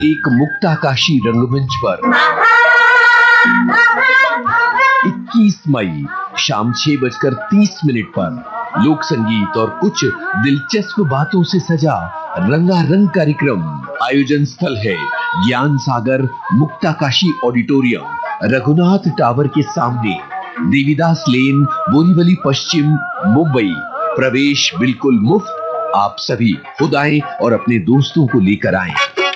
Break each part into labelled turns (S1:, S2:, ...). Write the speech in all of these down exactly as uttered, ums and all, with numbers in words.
S1: एक मुक्ताकाशी रंगमंच पर इक्कीस मई शाम छह बजकर तीस मिनट पर लोक संगीत और कुछ दिलचस्प बातों से सजा रंगारंग कार्यक्रम। आयोजन स्थल है ज्ञान सागर मुक्ताकाशी ऑडिटोरियम, रघुनाथ टावर के सामने, देवीदास लेन, बोरीवली पश्चिम, मुंबई। प्रवेश बिल्कुल मुफ्त। आप सभी खुद आएं और अपने दोस्तों को लेकर आएं।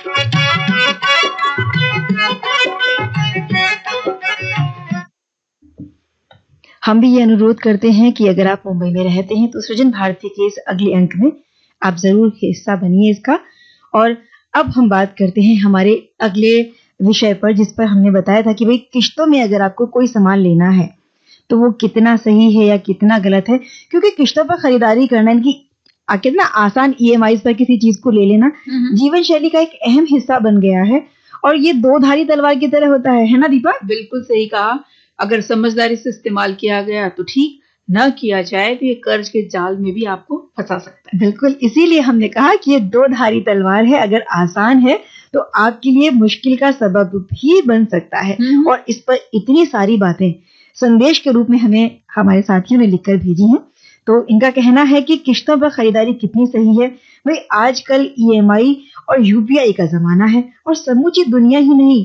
S2: हम भी ये अनुरोध करते हैं कि अगर आप मुंबई में रहते हैं तो सृजन भारती के इस अगले अंक में आप जरूर हिस्सा बनिए इसका। और अब हम बात करते हैं हमारे अगले विषय पर, जिस पर हमने बताया था कि भाई किश्तों में अगर आपको कोई सामान लेना है तो वो कितना सही है या कितना गलत है, क्योंकि किश्तों पर खरीदारी करना, इनकी कितना आसान ईएमआई पर किसी चीज को ले लेना जीवन शैली का एक अहम हिस्सा बन गया है। और ये दो धारी तलवार की तरह होता है, है ना दीपा?
S3: बिल्कुल सही कहा। अगर समझदारी से इस्तेमाल किया गया तो ठीक, न किया जाए तो ये कर्ज के जाल में भी आपको फंसा सकता है।
S2: बिल्कुल, इसीलिए हमने कहा कि ये दो धारी तलवार है। अगर आसान है तो आपके लिए मुश्किल का सबब भी बन सकता है। और इस पर इतनी सारी बातें संदेश के रूप में हमें हमारे साथियों ने लिखकर भेजी हैं। तो इनका कहना है कि किश्तों पर खरीदारी कितनी सही है। भाई आजकल ईएमआई और यूपीआई का जमाना है और समूची दुनिया ही नहीं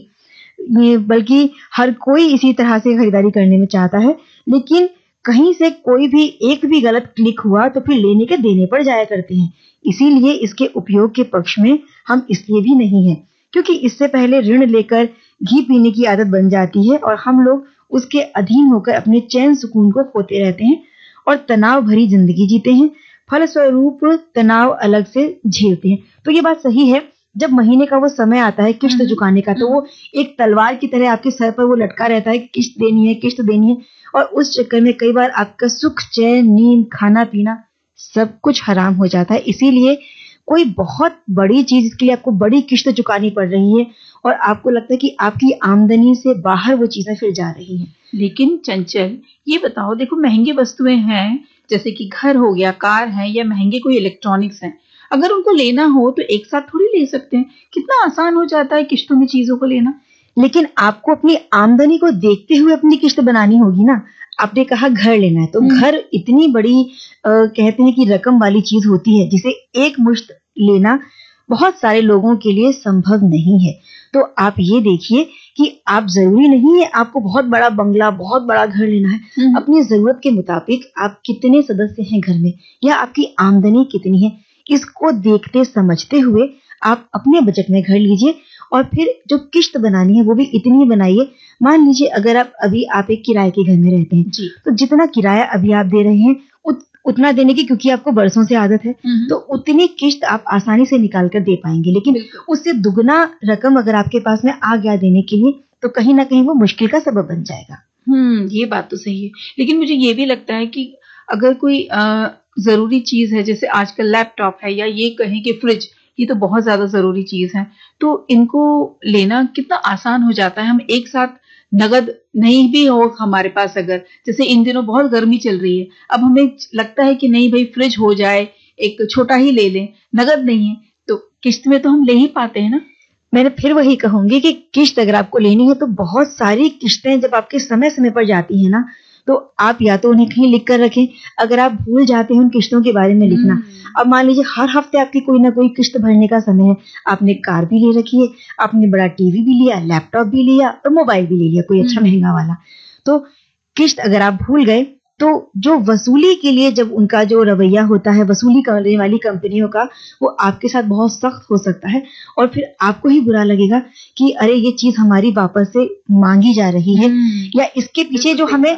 S2: ये बल्कि हर कोई इसी तरह से खरीदारी करने में चाहता है। लेकिन कहीं से कोई भी एक भी गलत क्लिक हुआ तो फिर लेने के देने पड़ जाया करते हैं। इसीलिए इसके उपयोग के पक्ष में हम इसलिए भी नहीं है क्योंकि इससे पहले ऋण लेकर घी पीने की आदत बन जाती है और हम लोग उसके अधीन होकर अपने चैन सुकून को खोते रहते हैं और तनाव भरी जिंदगी जीते हैं। फलस्वरूप तनाव अलग से झेलते हैं। तो ये बात सही है, जब महीने का वो समय आता है किश्त चुकाने का तो वो एक तलवार की तरह आपके सर पर वो लटका रहता है कि किश्त देनी है, किश्त देनी है। और उस चक्कर में कई बार आपका सुख, चैन, नींद, खाना पीना सब कुछ हराम हो जाता है। इसीलिए कोई बहुत बड़ी चीज इसके लिए आपको बड़ी किश्त चुकानी पड़ रही है और आपको लगता है कि आपकी आमदनी से बाहर वो चीजें फिर जा रही हैं।
S3: लेकिन चंचल, ये बताओ, देखो महंगी वस्तुएं हैं जैसे कि घर हो गया, कार है, या महंगे कोई इलेक्ट्रॉनिक्स हैं, अगर उनको लेना हो तो एक साथ थोड़ी ले सकते हैं। कितना आसान हो जाता है किश्तों में चीजों को लेना।
S2: लेकिन आपको अपनी आमदनी को देखते हुए अपनी किश्त बनानी होगी ना। आपने कहा घर लेना है तो घर इतनी बड़ी आ, कहते हैं कि रकम वाली चीज होती है जिसे एक मुश्त लेना बहुत सारे लोगों के लिए संभव नहीं है। तो आप ये देखिए कि आप जरूरी नहीं है आपको बहुत बड़ा बंगला, बहुत बड़ा घर लेना है। अपनी जरूरत के मुताबिक आप कितने सदस्य हैं घर में या आपकी आमदनी कितनी है, इसको देखते समझते हुए आप अपने बजट में घर लीजिए और फिर जो किश्त बनानी है वो भी इतनी बनाइए। मान लीजिए अगर आप अभी आप एक किराए के घर में रहते हैं तो जितना किराया अभी आप दे रहे हैं उत, उतना देने की, क्योंकि आपको बरसों से आदत है, तो उतनी किश्त आप आसानी से निकाल कर दे पाएंगे। लेकिन उससे दुगना रकम अगर आपके पास में आ गया देने के लिए तो कहीं ना कहीं वो मुश्किल का सबब बन जाएगा।
S3: हम्म ये बात तो सही है। लेकिन मुझे ये भी लगता है कि अगर कोई आ, जरूरी चीज है, जैसे आजकल लैपटॉप है या ये कहें कि फ्रिज, ये तो बहुत ज्यादा जरूरी चीज है, तो इनको लेना कितना आसान हो जाता है। हम एक साथ नगद नहीं भी हो हमारे पास, अगर जैसे इन दिनों बहुत गर्मी चल रही है, अब हमें लगता है कि नहीं भाई फ्रिज हो जाए, एक छोटा ही ले लें, नगद नहीं है तो किश्त में तो हम ले ही पाते हैं ना।
S2: मैंने फिर वही कहूंगी कि किश्त अगर आपको लेनी है तो बहुत सारी किश्तें जब आपके समय समय पर जाती है ना तो आप या तो उन्हें कहीं लिख कर रखें। अगर आप भूल जाते हैं उन किश्तों के बारे में लिखना, अब मान लीजिए हर हफ्ते आपकी कोई ना कोई किश्त भरने का समय है, आपने कार भी ले रखी है, आपने बड़ा टीवी भी लिया, लैपटॉप भी लिया और मोबाइल भी ले लिया कोई अच्छा महंगा वाला, तो किश्त अगर आप भूल गए तो जो वसूली के लिए जब उनका जो रवैया होता है वसूली करने वाली कंपनियों का, वो आपके साथ बहुत सख्त हो सकता है और फिर आपको ही बुरा लगेगा कि अरे ये चीज हमारी वापस से मांगी जा रही है, या इसके पीछे जो हमें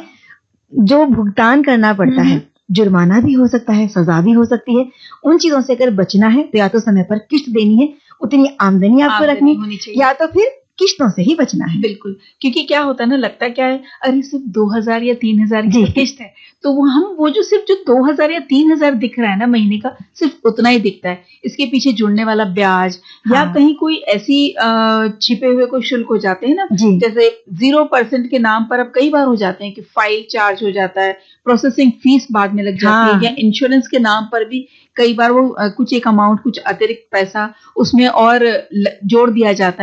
S2: जो भुगतान करना पड़ता है, जुर्माना भी हो सकता है, सजा भी हो सकती है। उन चीजों से अगर बचना है तो या तो समय पर किश्त देनी है, उतनी आमदनी आपको रखनी, या तो फिर किश्तों से ही बचना है।
S3: बिल्कुल, क्योंकि क्या होता है ना, लगता क्या है, अरे सिर्फ दो हजार या तीन हजार की किश्त है, तो वो हम वो जो सिर्फ जो दो हजार या तीन हजार दिख रहा है ना महीने का, सिर्फ उतना ही दिखता है। इसके पीछे जुड़ने वाला ब्याज, हाँ। या कहीं कोई ऐसी छिपे हुए कोई शुल्क हो जाते हैं ना, जैसे जीरो परसेंट के नाम पर अब कई बार हो जाते हैं कि फाइल चार्ज हो जाता है, प्रोसेसिंग फीस बाद में लग जाती हाँ। है, या इंश्योरेंस के नाम पर भी कई बार वो अ, कुछ एक अमाउंट कुछ अतिरिक्त पैसा उसमें और ल- जोड़ दिया जाता है